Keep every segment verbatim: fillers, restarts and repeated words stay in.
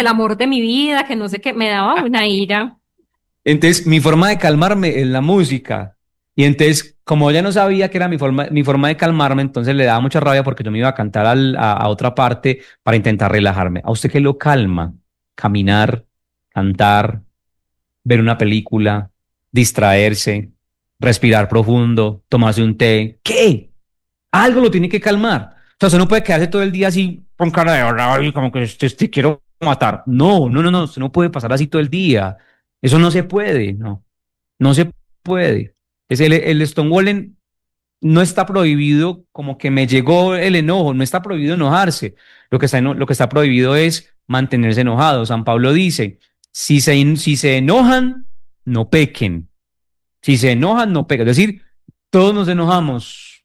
el amor de mi vida, que no sé qué, me daba una ira. Entonces, mi forma de calmarme es la música. Y entonces, como ella no sabía que era mi forma, mi forma de calmarme, entonces le daba mucha rabia porque yo me iba a cantar al- a, a otra parte para intentar relajarme. ¿A usted qué lo calma? Caminar, cantar, ver una película, distraerse, respirar profundo, tomarse un té. ¿Qué? Algo lo tiene que calmar. O sea, usted no puede quedarse todo el día así con cara de "Ay, y como que te, te quiero matar". No, no, no, no, usted no puede pasar así todo el día. Eso no se puede, no, no se puede. Es el, el Stonewalling no está prohibido, como que me llegó el enojo, no está prohibido enojarse. Lo que está, eno- lo que está prohibido es mantenerse enojado. San Pablo dice, si se, si se enojan, no pequen. Si se enojan, no pequen. Es decir, todos nos enojamos,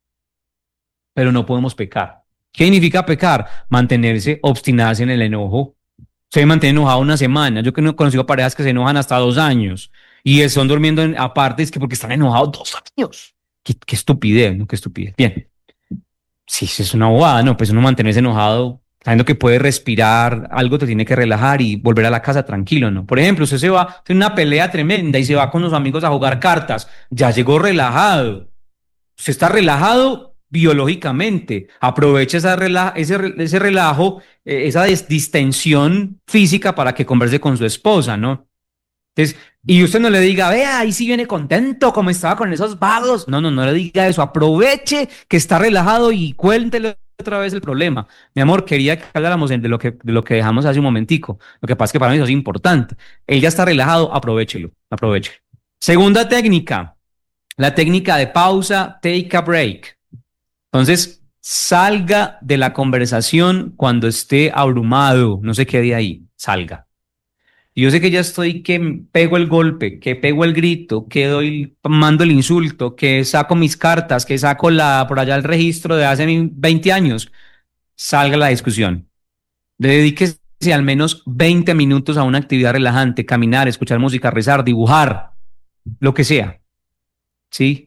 pero no podemos pecar. ¿Qué significa pecar? Mantenerse, obstinarse en el enojo. Se mantiene enojado una semana. Yo que no he conocido parejas que se enojan hasta dos años y están durmiendo en, aparte, es que porque están enojados dos años. Qué, qué estupidez, ¿no? Qué estupidez. Bien. Sí, sí, es una bobada, ¿no? Pues uno mantenerse enojado, sabiendo que puede respirar, algo te tiene que relajar y volver a la casa tranquilo, ¿no? Por ejemplo, usted se va, tiene una pelea tremenda y se va con los amigos a jugar cartas, ya llegó relajado. Usted está relajado biológicamente, aprovecha esa rela ese, ese relajo, eh, esa distensión física para que converse con su esposa, ¿no? Entonces, y usted no le diga, vea, ahí sí viene contento, como estaba con esos vagos. No, no, no le diga eso. Aproveche que está relajado y cuéntele otra vez el problema. Mi amor, quería que habláramos de lo que, de lo que dejamos hace un momentico. Lo que pasa es que para mí eso es importante. Él ya está relajado, aprovechelo, aproveche. Segunda técnica, la técnica de pausa, take a break. Entonces, salga de la conversación cuando esté abrumado, no se quede ahí, salga. Yo sé que ya estoy que pego el golpe, que pego el grito, que doy, mando el insulto, que saco mis cartas, que saco la, por allá el registro de hace veinte años. Salga la discusión. Dedíquese al menos veinte minutos a una actividad relajante, caminar, escuchar música, rezar, dibujar, lo que sea. ¿Sí?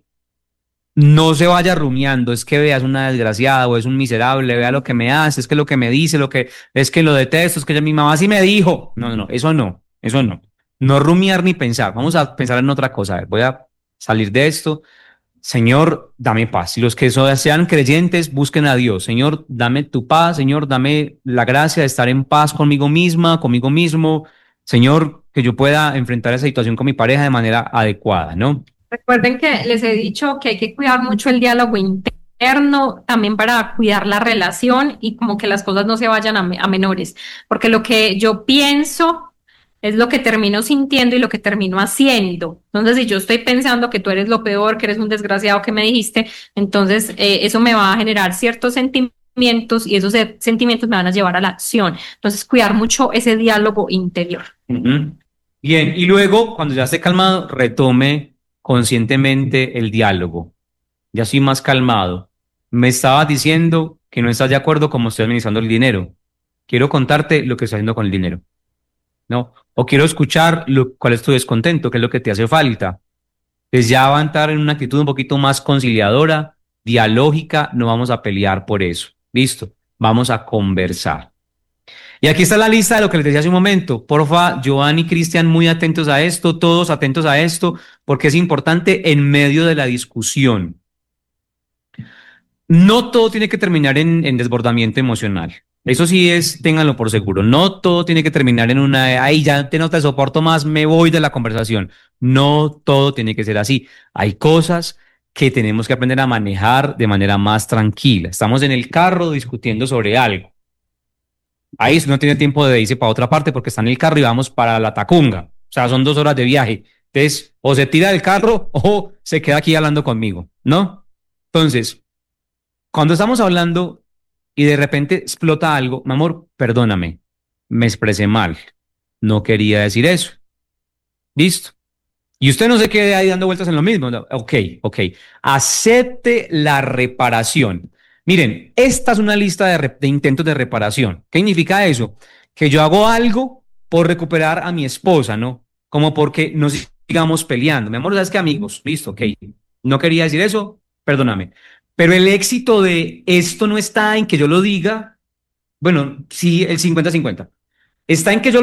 No se vaya rumiando, es que veas una desgraciada o es un miserable, vea lo que me hace, es que lo que me dice, lo que es que lo detesto, es que ya mi mamá sí me dijo. No, no, no, eso no, eso no. No rumiar ni pensar. Vamos a pensar en otra cosa. A ver, voy a salir de esto. Señor, dame paz. Y los que so- sean creyentes, busquen a Dios. Señor, dame tu paz. Señor, dame la gracia de estar en paz conmigo misma, conmigo mismo. Señor, que yo pueda enfrentar esa situación con mi pareja de manera adecuada, ¿no? Recuerden que les he dicho que hay que cuidar mucho el diálogo interno, también para cuidar la relación y como que las cosas no se vayan a, me- a menores, porque lo que yo pienso es lo que termino sintiendo y lo que termino haciendo. Entonces, si yo estoy pensando que tú eres lo peor, que eres un desgraciado que me dijiste, entonces eh, eso me va a generar ciertos sentimientos y esos eh, sentimientos me van a llevar a la acción. Entonces, cuidar mucho ese diálogo interior. Ujú. Bien, y luego, cuando ya esté calmado, retome conscientemente el diálogo. Ya estoy más calmado. Me estabas diciendo que no estás de acuerdo cómo estoy administrando el dinero. Quiero contarte lo que estoy haciendo con el dinero, ¿no? O quiero escuchar lo, cuál es tu descontento, qué es lo que te hace falta. Pues ya va a entrar en una actitud un poquito más conciliadora, dialógica, no vamos a pelear por eso. Listo, vamos a conversar. Y aquí está la lista de lo que les decía hace un momento. Porfa, Giovanni y Cristian, muy atentos a esto, todos atentos a esto, porque es importante en medio de la discusión. No todo tiene que terminar en, en desbordamiento emocional. Eso sí es, ténganlo por seguro. No todo tiene que terminar en una, ay, ya te no te soporto más, me voy de la conversación. No todo tiene que ser así. Hay cosas que tenemos que aprender a manejar de manera más tranquila. Estamos en el carro discutiendo sobre algo. Ahí no tiene tiempo de irse para otra parte porque está en el carro y vamos para la Tacunga. O sea, son dos horas de viaje. Entonces, o se tira del carro o se queda aquí hablando conmigo, ¿no? Entonces, cuando estamos hablando y de repente explota algo, mi amor, perdóname, me expresé mal, no quería decir eso. Listo. Y usted no se quede ahí dando vueltas en lo mismo. No, ok, ok. Acepte la reparación. Miren, esta es una lista de, re- de intentos de reparación. ¿Qué significa eso? Que yo hago algo por recuperar a mi esposa, ¿no? Como porque nos sigamos peleando. Mi amor, ¿sabes qué, amigos? Listo, ok. No quería decir eso, perdóname. Pero el éxito de esto no está en que yo lo diga, bueno, sí, el cincuenta-cincuenta. Está en que yo